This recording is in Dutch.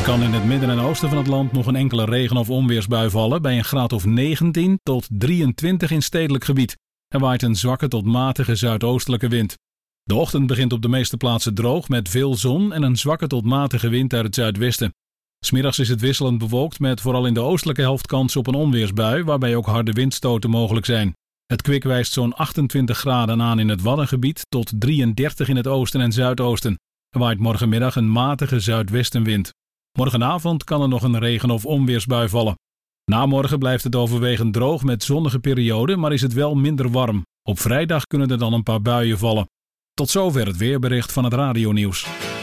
kan in het midden en oosten van het land nog een enkele regen- of onweersbui vallen bij een graad of 19 tot 23 in stedelijk gebied. Er waait een zwakke tot matige zuidoostelijke wind. De ochtend begint op de meeste plaatsen droog met veel zon en een zwakke tot matige wind uit het zuidwesten. 'S Middags is het wisselend bewolkt met vooral in de oostelijke helft kans op een onweersbui waarbij ook harde windstoten mogelijk zijn. Het kwik wijst zo'n 28 graden aan in het Waddengebied tot 33 in het oosten en zuidoosten. Er waait morgenmiddag een matige zuidwestenwind. Morgenavond kan er nog een regen- of onweersbui vallen. Na morgen blijft het overwegend droog met zonnige perioden, maar is het wel minder warm. Op vrijdag kunnen er dan een paar buien vallen. Tot zover het weerbericht van het Radionieuws.